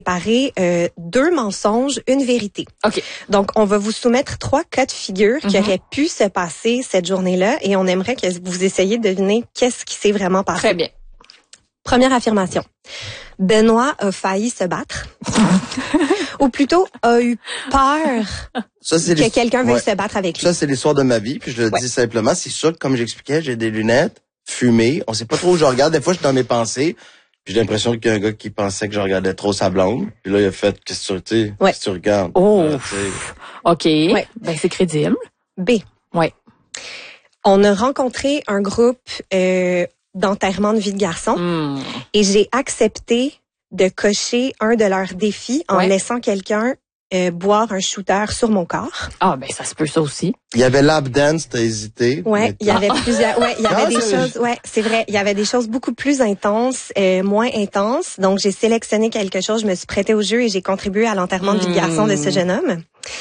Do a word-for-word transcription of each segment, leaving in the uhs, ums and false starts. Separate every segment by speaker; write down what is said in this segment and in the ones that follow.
Speaker 1: préparer euh, deux mensonges, une vérité.
Speaker 2: OK.
Speaker 1: Donc, on va vous soumettre trois cas de figure mm-hmm. qui auraient pu se passer cette journée-là et on aimerait que vous essayiez de deviner qu'est-ce qui s'est vraiment passé.
Speaker 2: Très bien.
Speaker 1: Première affirmation. Benoît a failli se battre. Ou plutôt, a eu peur
Speaker 3: ça, c'est
Speaker 1: que quelqu'un veuille
Speaker 3: ouais.
Speaker 1: se battre avec lui.
Speaker 3: Ça, c'est l'histoire de ma vie, puis je le ouais. dis simplement. C'est sûr que, comme j'expliquais, j'ai des lunettes, fumées, on sait pas trop où je regarde. Des fois, je suis dans mes pensées. Puis j'ai l'impression qu'il y a un gars qui pensait que je regardais trop sa blonde. Puis là, il a fait, qu'est-ce que tu,
Speaker 1: ouais.
Speaker 3: qu'est-ce que tu regardes?
Speaker 2: Oh,
Speaker 3: là,
Speaker 2: OK.
Speaker 1: Ouais.
Speaker 2: Ben, c'est crédible.
Speaker 1: B.
Speaker 2: Oui.
Speaker 1: On a rencontré un groupe euh, d'enterrement de vie de garçon
Speaker 2: mm.
Speaker 1: et j'ai accepté de cocher un de leurs défis en
Speaker 2: ouais.
Speaker 1: laissant quelqu'un euh, boire un shooter sur mon corps.
Speaker 2: Ah, ben, ça se peut ça aussi.
Speaker 3: Il y avait lap dance, t'as hésité.
Speaker 1: Ouais, il y avait plusieurs, ouais, il y avait
Speaker 3: non,
Speaker 1: des choses, ouais, c'est vrai, il y avait des choses beaucoup plus intenses, euh, moins intenses. Donc, j'ai sélectionné quelque chose, je me suis prêtée au jeu et j'ai contribué à l'enterrement mmh. de vie de garçon de ce jeune homme.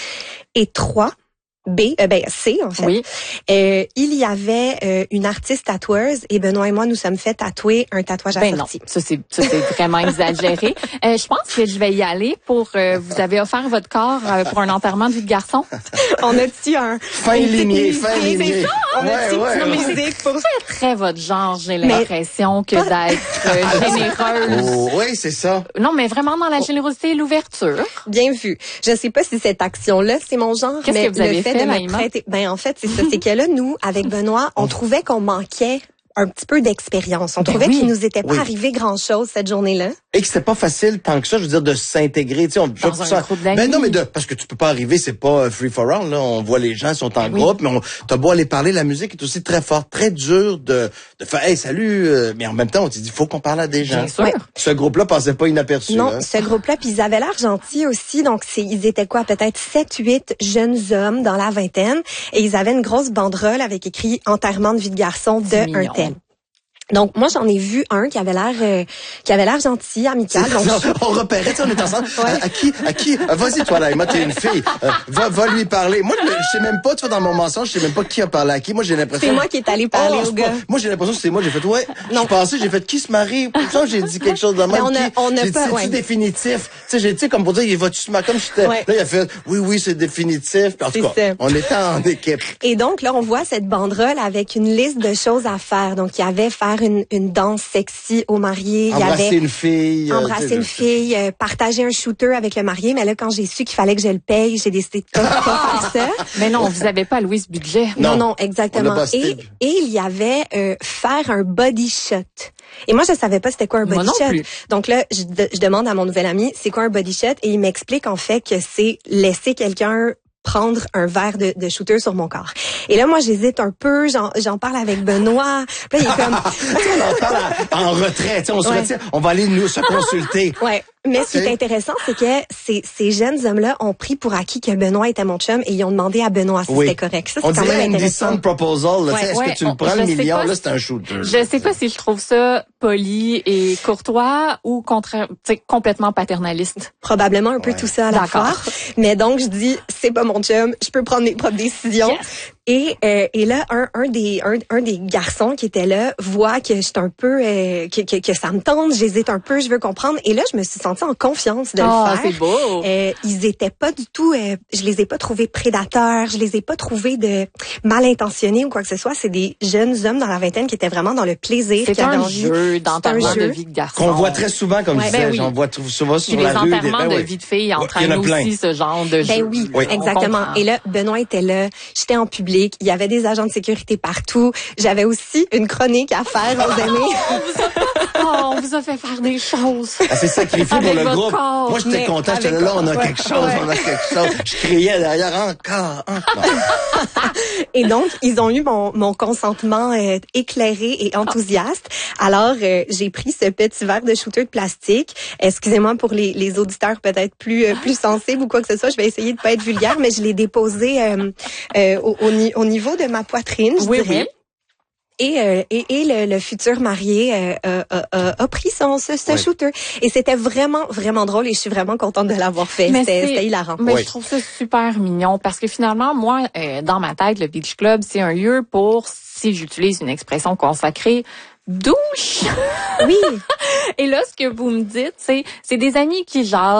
Speaker 1: Et trois, B, euh, ben C en fait.
Speaker 2: Oui.
Speaker 1: Euh, il y avait euh, une artiste tatoueuse et Benoît et moi nous sommes fait tatouer un tatouage
Speaker 2: ben
Speaker 1: assorti.
Speaker 2: Non, ça c'est ça c'est vraiment exagéré. Euh, je pense que je vais y aller pour. Euh, vous avez offert votre corps euh, pour un enterrement de vie de garçon.
Speaker 1: On a-tu un
Speaker 3: fin ligné, fin ligné.
Speaker 1: On a
Speaker 3: ouais, ouais,
Speaker 1: une
Speaker 3: ouais.
Speaker 1: musique pour
Speaker 2: c'est très votre genre. J'ai l'impression que d'être euh, généreuse.
Speaker 3: Oh, oui, c'est ça.
Speaker 2: Non, mais vraiment dans la générosité et l'ouverture.
Speaker 1: Bien vu. Je sais pas si cette action-là c'est mon genre,
Speaker 2: Qu'est-ce
Speaker 1: mais
Speaker 2: que vous avez
Speaker 1: le fait,
Speaker 2: fait
Speaker 1: de me prêter, ben en fait c'est ça, c'est que là nous avec Benoît, on trouvait qu'on manquait un petit peu d'expérience. On
Speaker 2: ben
Speaker 1: trouvait
Speaker 2: oui.
Speaker 1: qu'il nous était pas
Speaker 3: oui.
Speaker 1: arrivé grand-chose cette journée-là.
Speaker 3: Et que c'était pas facile tant que ça, je veux dire, de s'intégrer. Tu sais, on,
Speaker 2: dans
Speaker 3: ça,
Speaker 2: un
Speaker 3: ça,
Speaker 2: groupe d'amis.
Speaker 3: Ben non, mais de, parce que tu peux pas arriver, c'est pas free for all, là. On voit les gens, ils sont en
Speaker 2: oui.
Speaker 3: groupe, mais on, t'as beau aller parler, la musique est aussi très forte, très dur de, de faire, hey, salut, euh, mais en même temps, on s'est dit, faut qu'on parle à des gens.
Speaker 2: Bien sûr.
Speaker 1: Ouais.
Speaker 3: Ce groupe-là passait pas inaperçu.
Speaker 1: Non,
Speaker 3: hein.
Speaker 1: ce groupe-là, puis ils avaient l'air gentils aussi. Donc, c'est, ils étaient quoi, peut-être sept, huit jeunes hommes dans la vingtaine. Et ils avaient une grosse banderole avec écrit « Enterrement de vie de garçon de un tel ». Donc moi j'en ai vu un qui avait l'air euh, qui avait l'air gentil, amical. Donc
Speaker 3: non, on repérait, tu sais, on est ensemble.
Speaker 1: ouais.
Speaker 3: à, à qui, à qui, euh, vas-y toi là, Emma, t'es une fille, euh, va, va lui parler. Moi, je, je sais même pas, tu vois, dans mon mensonge, je sais même pas qui a parlé à qui. Moi, j'ai l'impression.
Speaker 1: C'est moi qui est allé parler
Speaker 3: oh,
Speaker 1: au gars.
Speaker 3: Pas... Moi, j'ai l'impression que c'est moi. J'ai fait ouais. Non. Je pensais, j'ai fait qui se marie. Pour ça, j'ai dit quelque chose de même.
Speaker 1: On a,
Speaker 3: qui...
Speaker 1: on a
Speaker 3: j'ai
Speaker 1: pas.
Speaker 3: dit,
Speaker 1: Ouais.
Speaker 3: c'est-tu définitif. Tu sais, j'ai dit comme pour dire, il va-tu se marier comme j'étais.
Speaker 1: Ouais.
Speaker 3: Là, il a fait oui, oui, c'est définitif. Puis, en tout cas,
Speaker 1: ça.
Speaker 3: on était en équipe.
Speaker 1: Et donc là, on voit cette banderole avec une liste de choses à faire. Donc il y avait faire une, une danse sexy au marié.
Speaker 3: Embrasser
Speaker 1: il y avait
Speaker 3: une fille.
Speaker 1: embrasser
Speaker 3: euh,
Speaker 1: une fille, euh, partager un shooter avec le marié. Mais là, quand j'ai su qu'il fallait que je le paye, j'ai décidé de pas, pas faire ça.
Speaker 2: Mais non, vous avez pas Louise budget.
Speaker 1: Non,
Speaker 3: non,
Speaker 1: non, exactement. Et, et il y avait euh, faire un body shot. Et moi, je savais pas c'était quoi un body
Speaker 2: moi non
Speaker 1: shot.
Speaker 2: Plus.
Speaker 1: Donc là, je, je demande à mon nouvel ami, c'est quoi un body shot? Et il m'explique en fait que c'est laisser quelqu'un prendre un verre de, de shooter sur mon corps. Et là, moi, j'hésite un peu. J'en, j'en parle avec Benoît. Puis là, il est comme...
Speaker 3: on parle en retrait. On se
Speaker 1: ouais.
Speaker 3: retire. On va aller nous se consulter.
Speaker 1: Ouais. Mais ce qui est intéressant, c'est que ces, ces jeunes hommes-là ont pris pour acquis que Benoît était mon chum et ils ont demandé à Benoît si
Speaker 3: oui.
Speaker 1: c'était correct. Ça, c'est
Speaker 3: on
Speaker 1: quand
Speaker 3: dirait
Speaker 1: même intéressant.
Speaker 3: Indecent proposal. Là,
Speaker 1: ouais.
Speaker 3: Est-ce
Speaker 2: ouais,
Speaker 3: que tu le
Speaker 2: on,
Speaker 3: prends le million?
Speaker 2: Pas,
Speaker 3: là, c'est un shooter.
Speaker 2: Je sais pas si je trouve ça poli et courtois ou contre, complètement paternaliste.
Speaker 1: Probablement un peu
Speaker 2: ouais.
Speaker 1: tout ça à la fois. Mais donc, je dis, c'est pas mon chum, je peux prendre mes propres décisions.
Speaker 2: Yes.
Speaker 1: Et, euh, et là, un, un, des, un, un des garçons qui était là voit que je suis un peu, euh, que, que, que ça me tente, j'hésite un peu, je veux comprendre. Et là, je me suis sentie en confiance de
Speaker 2: oh,
Speaker 1: le faire.
Speaker 2: C'est beau.
Speaker 1: Euh, ils étaient pas du tout, euh, je les ai pas trouvés prédateurs, je les ai pas trouvés de mal intentionnés ou quoi que ce soit. C'est des jeunes hommes dans la vingtaine qui étaient vraiment dans le plaisir.
Speaker 2: C'est
Speaker 1: qui avaient
Speaker 2: un
Speaker 1: envie.
Speaker 2: jeu d'enterrement de vie de garçon.
Speaker 3: Qu'on voit très souvent, comme
Speaker 1: ouais,
Speaker 3: je disais,
Speaker 1: ben oui.
Speaker 3: j'en vois souvent sur
Speaker 2: Puis
Speaker 3: la rue.
Speaker 2: les enterrements
Speaker 3: des... ben
Speaker 2: de
Speaker 3: oui.
Speaker 2: vie de filles
Speaker 3: ouais,
Speaker 2: entraînent aussi ce genre de jeu.
Speaker 1: Ben oui,
Speaker 3: oui.
Speaker 1: exactement. Et là, Benoît était là, j'étais en public, il y avait des agents de sécurité partout. J'avais aussi une chronique à faire aux amis.
Speaker 2: on, vous a... oh, on vous a fait faire des choses.
Speaker 3: Ah, c'est sacrifié pour le groupe.
Speaker 2: Corps,
Speaker 3: moi, j'étais content. J'étais là, là, on a ouais, quelque chose, ouais. on a quelque chose. Je criais derrière, encore, encore.
Speaker 1: Et donc, ils ont eu mon, mon consentement euh, éclairé et enthousiaste. Alors, euh, j'ai pris ce petit verre de shooter de plastique. Excusez-moi pour les, les auditeurs peut-être plus euh, plus sensibles ou quoi que ce soit. Je vais essayer de pas être vulgaire, mais je l'ai déposé euh, euh, au, au, au niveau de ma poitrine, je
Speaker 2: oui,
Speaker 1: dirais.
Speaker 2: Oui.
Speaker 1: Et, euh, et, et le, le futur marié euh, euh, euh, a pris son ce, ce oui. shooter. Et c'était vraiment, vraiment drôle et je suis vraiment contente de l'avoir fait. Mais c'était, c'était hilarant.
Speaker 2: Mais
Speaker 3: oui.
Speaker 2: je trouve ça super mignon parce que finalement, moi, euh, dans ma tête, le Beach Club, c'est un lieu pour, si j'utilise une expression consacrée, douche.
Speaker 1: Oui.
Speaker 2: Et là, ce que vous me dites, c'est c'est des amis qui jasent.